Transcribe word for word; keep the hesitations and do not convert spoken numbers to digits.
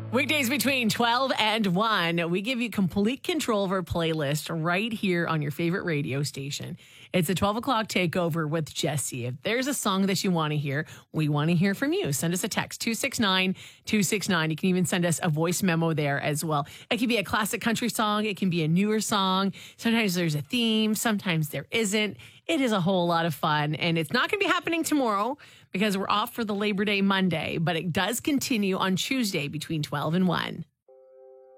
Weekdays between twelve and one, we give you complete control of our playlist right here on your favorite radio station. It's a twelve o'clock takeover with Jesse. If there's a song that you want to hear, we want to hear from you. Send us a text, two six nine, two six nine. You can even send us a voice memo there as well. It can be a classic country song. It can be a newer song. Sometimes there's a theme. Sometimes there isn't. It is a whole lot of fun, and it's not going to be happening tomorrow because we're off for the Labor Day Monday, but it does continue on Tuesday between twelve and one.